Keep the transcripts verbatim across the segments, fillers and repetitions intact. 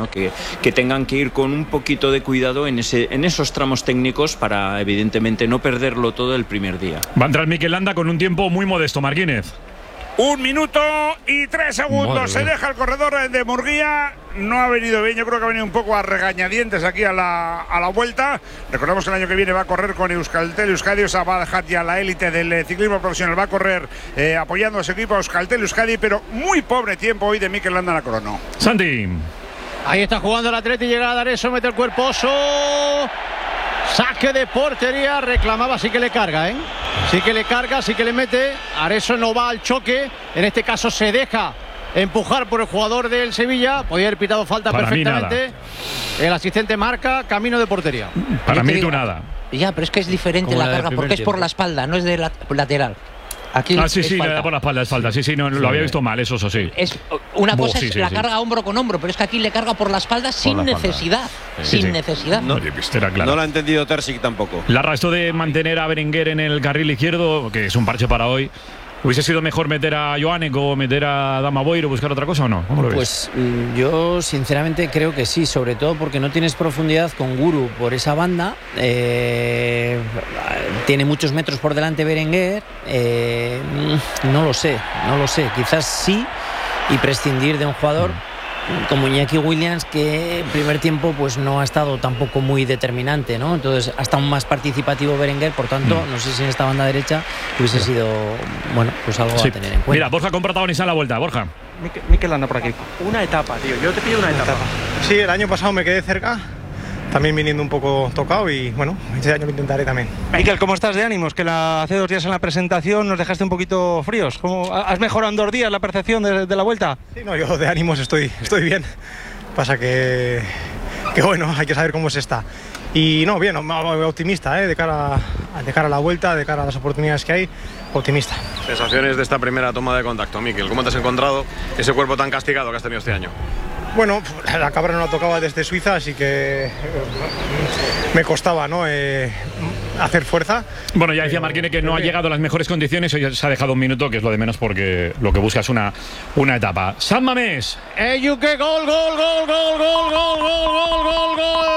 ¿no? Que, que tengan que ir con un poquito de cuidado en, ese, en esos tramos técnicos para, evidentemente, no perderlo todo el primer día. Va a entrar Mikel Landa con un tiempo muy modesto, Marquínez. Un minuto y tres segundos. Madre Se deja el corredor de Murguía. No ha venido bien, yo creo que ha venido un poco a regañadientes aquí a la, a la vuelta. Recordemos que el año que viene va a correr con Euskaltel Euskadi, o sea, va a dejar ya la élite del ciclismo profesional. Va a correr eh, apoyando a su equipo Euskaltel Euskadi, pero muy pobre tiempo hoy de Mikel Landa en la crono. Santi. Ahí está jugando el Atleti, llega a dar eso, mete el cuerpo Oso. Saque de portería, reclamaba, sí que le carga, ¿eh? Sí que le carga, sí que le mete. Areso no va al choque, en este caso se deja empujar por el jugador del Sevilla. Podía haber pitado falta Para perfectamente. El asistente marca camino de portería. Para mí tú nada. Ya, pero es que es diferente la, la carga porque es por la espalda, no es de la, lateral. Aquí ah, sí, sí, falta. le da por la espalda, es falta. Sí, sí, no, sí, lo había visto mal, eso, eso sí. Es, una cosa Bo, es sí, la sí, carga sí. hombro con hombro, pero es que aquí le carga por la espalda por sin la necesidad. Sí, sin sí. necesidad. No, Oye, era claro. No lo ha entendido Terzic tampoco. Larra, esto de mantener a Berenguer en el carril izquierdo, que es un parche para hoy, ¿hubiese sido mejor meter a Joanek o meter a Dama Boiro, buscar otra cosa o no? ¿Cómo lo ves? Pues yo sinceramente creo que sí, sobre todo porque no tienes profundidad con Guru por esa banda. Eh, tiene muchos metros por delante Berenguer. Eh, no lo sé, no lo sé. Quizás sí, y prescindir de un jugador como Iñaki Williams, que en primer tiempo pues no ha estado tampoco muy determinante, ¿no? Entonces ha estado más participativo Berenguer, por tanto no sé si en esta banda derecha hubiese sido, bueno, pues algo sí. a tener en cuenta. Mira, Borja con protagonista en la vuelta. Borja. Mikel anda por aquí. Una etapa, tío, yo te pido una, una etapa. etapa Sí, el año pasado me quedé cerca, también viniendo un poco tocado, y bueno, este año lo intentaré también. Mikel, ¿cómo estás de ánimos? Que la, hace dos días en la presentación nos dejaste un poquito fríos. ¿Cómo, ¿Has mejorado en dos días la percepción de, de la vuelta? Sí, no, yo de ánimos estoy, estoy bien. Pasa que, que bueno, hay que saber cómo se está. Y no, bien, optimista, ¿eh? de, cara, de cara a la vuelta, de cara a las oportunidades que hay, optimista. Sensaciones de esta primera toma de contacto, Mikel. ¿Cómo te has encontrado ese cuerpo tan castigado que has tenido este año? Bueno, la cabra no la tocaba desde Suiza, así que me costaba, ¿no? Eh, hacer fuerza. Bueno, ya decía Marquínez que no ha llegado a las mejores condiciones, hoy se ha dejado un minuto, que es lo de menos, porque lo que busca es una, una etapa. San Mamés. Eyuke, gol, gol, gol, gol, gol, gol, gol, gol, gol,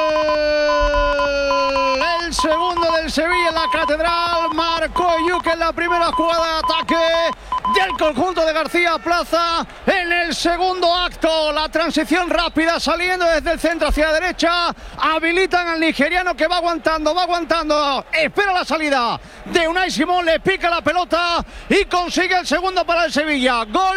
gol. El segundo del Sevilla en la Catedral, marcó Eyuke en la primera jugada de ataque del conjunto de García Plaza en el segundo acto. La transición rápida saliendo desde el centro hacia la derecha, habilitan al nigeriano que va aguantando, va aguantando, espera la salida de Unai Simón, le pica la pelota y consigue el segundo para el Sevilla. Gol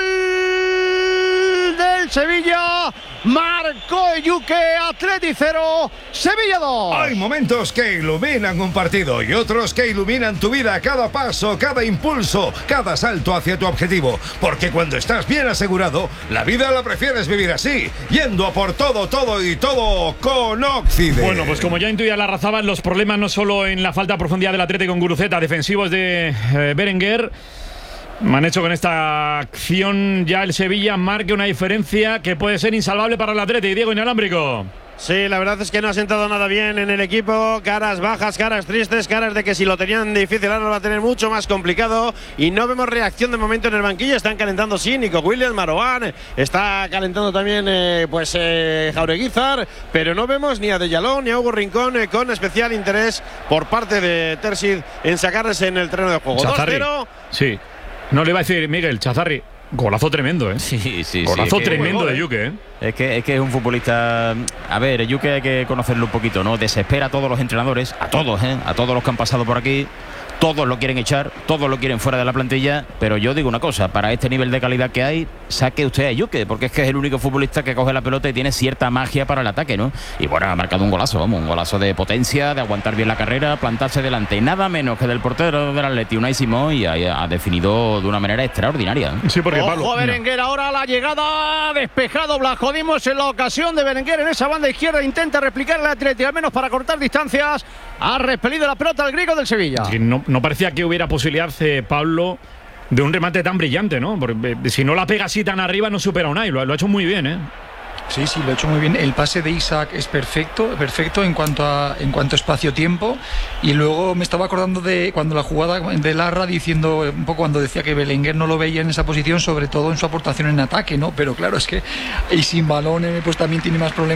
del Sevilla, marcó Eyuke. Atleti cero, Sevilla dos. Hay momentos que iluminan un partido y otros que iluminan tu vida, cada paso, cada impulso, cada salto hacia tu objetivo, porque cuando estás bien asegurado, la vida la prefieres vivir así, yendo a por todo, todo y todo con Occident. Bueno, pues como ya intuía Larrazábal, los problemas no solo en la falta de profundidad del Atlético con Guruceta, defensivos de eh, Berenguer. Me han hecho con esta acción ya el Sevilla marque una diferencia que puede ser insalvable para el Atlético. Diego Inalámbrico. Sí, la verdad es que no ha sentado nada bien en el equipo. Caras bajas, caras tristes, caras de que si lo tenían difícil ahora lo va a tener mucho más complicado. Y no vemos reacción de momento en el banquillo. Están calentando, sí, Nico Williams, Marouane. Está calentando también eh, pues eh, Jaureguizar. Pero no vemos ni a Dellalón ni a Hugo Rincón eh, con especial interés por parte de Terzic en sacarles en el terreno de juego. dos cero. Sí. No le iba a decir, Miguel, Chazarri. Golazo tremendo, ¿eh? Sí, sí, Golazo sí, tremendo que, de Eyuke, ¿eh? Es que, es que es un futbolista. A ver, Eyuke hay que conocerlo un poquito, ¿no? Desespera a todos los entrenadores, a todos, ¿eh? A todos los que han pasado por aquí. Todos lo quieren echar, todos lo quieren fuera de la plantilla, pero yo digo una cosa, para este nivel de calidad que hay, saque usted a Eyuke, porque es que es el único futbolista que coge la pelota y tiene cierta magia para el ataque, ¿no? Y bueno, ha marcado un golazo, vamos, un golazo de potencia, de aguantar bien la carrera, plantarse delante, nada menos que del portero del Atleti, Unai Simón, y ha, ha definido de una manera extraordinaria, ¿eh? Sí, porque Ojo Pablo, a Berenguer ahora, la llegada, despejado Blajodimos en la ocasión de Berenguer en esa banda izquierda, intenta replicar el Atleti, al menos para cortar distancias, ha repelido la pelota al griego del Sevilla. Sí, no, no parecía que hubiera posibilidad, eh, Pablo, de un remate tan brillante, ¿no? Porque eh, si no la pega así tan arriba no supera a Unai, lo, lo ha hecho muy bien, ¿eh? Sí, sí, lo ha hecho muy bien. El pase de Isaac es perfecto, perfecto en cuanto a en cuanto a espacio-tiempo. Y luego me estaba acordando de cuando la jugada de Larra diciendo un poco cuando decía que Berenguer no lo veía en esa posición, sobre todo en su aportación en ataque, ¿no? Pero claro, es que y sin balón, pues también tiene más problemas.